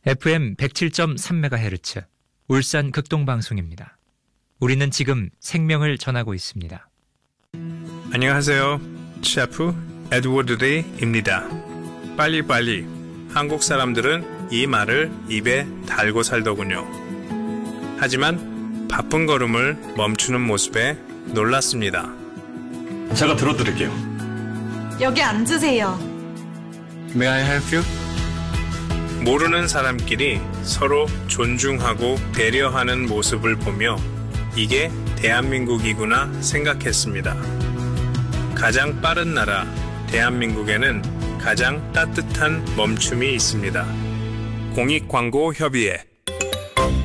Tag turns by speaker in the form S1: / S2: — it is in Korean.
S1: FM 107.3MHz 울산 극동방송입니다. 우리는 지금 생명을 전하고 있습니다.
S2: 안녕하세요. 셰프 에드워드 데이입니다. 빨리빨리. 한국 사람들은 이 말을 입에 달고 살더군요. 하지만 바쁜 걸음을 멈추는 모습에 놀랐습니다.
S3: 제가 들어드릴게요.
S4: 여기 앉으세요.
S3: May I help you?
S2: 모르는 사람끼리 서로 존중하고 배려하는 모습을 보며 이게 대한민국이구나 생각했습니다. 가장 빠른 나라 대한민국에는 가장 따뜻한 멈춤이 있습니다. 공익광고협의회